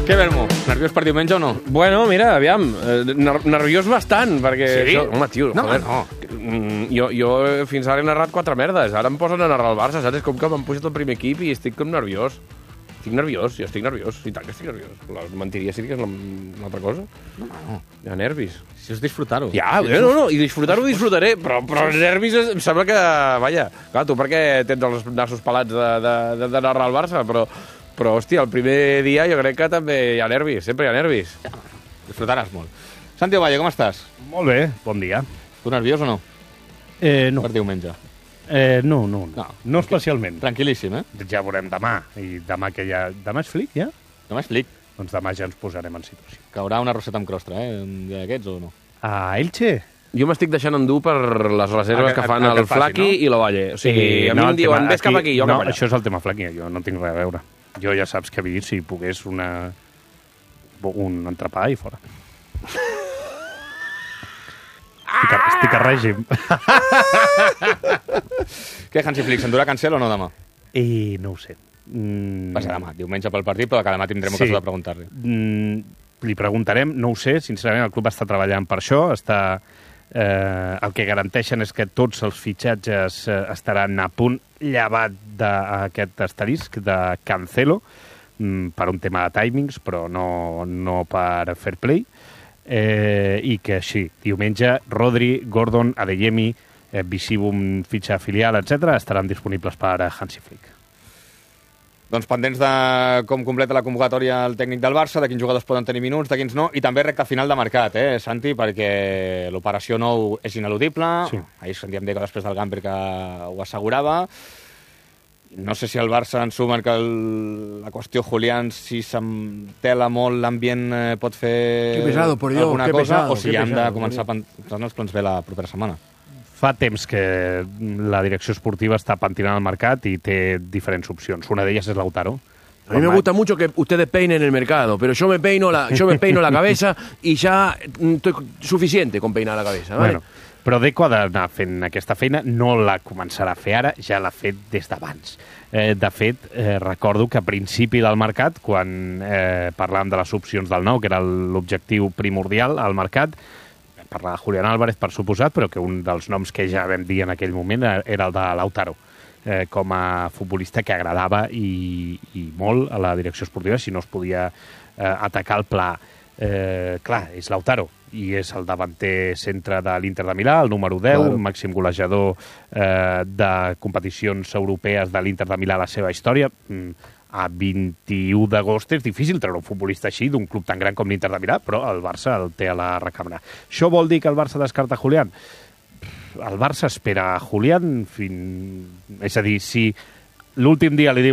Què, Bermo? Nerviós per diumenge o no? Bueno, mira, aviam, nerviós bastant, perquè... Sí? Això, home, tio, No, joder. no. Jo fins ara he narrat 4 merdes, ara em posen a narrar el Barça, saps? És com que m'han pujat el primer equip i estic com nerviós. Jo estic nerviós, i tant que estic nerviós. La mentiria sí que és una altra cosa. No. Hi ha nervis. Si és disfrutar-ho. Ja, no, i disfrutar-ho disfrutaré, però els nervis em sembla que... Vaja, clar, tu perquè tens els nassos pelats de narrar el Barça, però, hòstia, el primer dia jo crec que també hi ha nervis, sempre hi ha nervis. Disfrutaràs molt. Santi Ovalle, com estàs? Molt bé, bon dia. Tu nerviós o no? No. Per diumenge. No especialment. Tranquil·líssim, eh? Ja veurem demà. I demà que ja... Demà és flic, ja? Demà és flic. Doncs demà ja ens posarem en situació. Caurà una roseta amb crostra, un dia d'aquests o no? A Elche? Jo m'estic deixant endur per les reserves que fan que el faci, Flaqui no? i l'Ovalle. O sigui, a mi em diuen, vés cap aquí, jo cap allà. Això és el tema Flaqui, jo no tinc res a veure. Jo ja saps que vi, si pogués un entrepà i fora. Estic a règim. Què, Hansi Flick, s'endurà Cancel o no demà? I no ho sé. Passa demà, diumenge pel partit, però que demà tindrem ocasió de preguntar-li. Li preguntarem, no ho sé, sincerament el club està treballant per això, el que garanteixen és que tots els fitxatges estaran a punt, llevat d'aquest asterisc de Cancelo, per un tema de timings, però no per fair play, i que així, diumenge, Rodri, Gordon, Adeyemi, Visibum, fitxa filial, etc., estaran disponibles per a Hansi Flick. Doncs pendents de com completa la convocatòria el tècnic del Barça, de quins jugadors poden tenir minuts, de quins no, i també recta final de mercat, Santi, perquè l'operació nou és ineludible. Sí. Ahir sentíem dir que després del Gamper que ho assegurava. No sé si el Barça ensuma que la qüestió Julián, si s'entela molt l'ambient, pot fer alguna cosa, o si hem de començar a pensar els plans B la propera setmana. Fa temps que la direcció esportiva està pentinant el mercat i té diferents opcions. Una d'elles és Lautaro. A mí me gusta mucho que ustedes peinen el mercado, pero yo me peino la cabeza y ya estoy suficiente con peinar la cabeza, ¿vale? Bueno, però Deco ha d'anar fent aquesta feina, no la començarà a fer ara, ja l'ha fet des d'abans. De fet, recordo que a principi del mercat, quan parlàvem de les opcions del nou, que era l'objectiu primordial al mercat, parlar de Julián Álvarez, per suposat, però que un dels noms que ja vam dir en aquell moment era el de Lautaro, com a futbolista que agradava i molt a la direcció esportiva si no es podia atacar el pla. Clar, és Lautaro i és el davanter centre de l'Inter de Milà, el número 10, claro. Màxim golejador de competicions europees de l'Inter de Milà a la seva història. A 21 d'agost és difícil treure un futbolista així d'un club tan gran com l'Inter de Milà, però el Barça el té a la recambra. Això vol dir que el Barça descarta Julián? El Barça espera Julián és a dir, si l'últim dia li diu